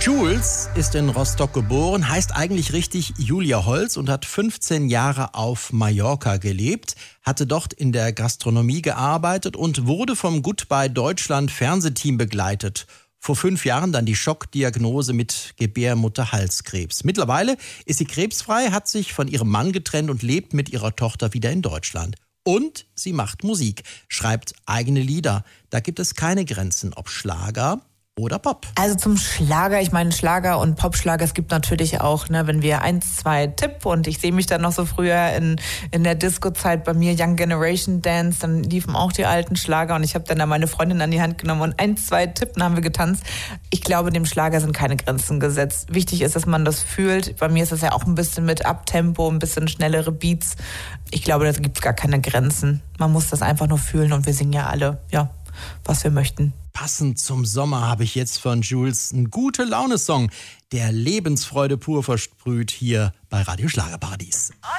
Jules ist in Rostock geboren, heißt eigentlich richtig Julia Holz und hat 15 Jahre auf Mallorca gelebt, hatte dort in der Gastronomie gearbeitet und wurde vom Goodbye Deutschland Fernsehteam begleitet. Vor 5 Jahren dann die Schockdiagnose mit Gebärmutterhalskrebs. Mittlerweile ist sie krebsfrei, hat sich von ihrem Mann getrennt und lebt mit ihrer Tochter wieder in Deutschland. Und sie macht Musik, schreibt eigene Lieder. Da gibt es keine Grenzen, ob Schlager oder Pop. Also zum Schlager, ich meine Schlager und Popschlager, es gibt natürlich auch, wenn wir 1, 2 Tipp und ich sehe mich dann noch so früher in der Disco-Zeit bei mir, Young Generation Dance, dann liefen auch die alten Schlager und ich habe dann da meine Freundin an die Hand genommen und 1, 2 Tipp, dann haben wir getanzt. Ich glaube, dem Schlager sind keine Grenzen gesetzt. Wichtig ist, dass man das fühlt. Bei mir ist es ja auch ein bisschen mit Abtempo, ein bisschen schnellere Beats. Ich glaube, da gibt es gar keine Grenzen. Man muss das einfach nur fühlen und wir singen ja alle, was wir möchten. Passend zum Sommer habe ich jetzt von Jules einen Gute-Laune-Song, der Lebensfreude pur versprüht hier bei Radio Schlagerparadies.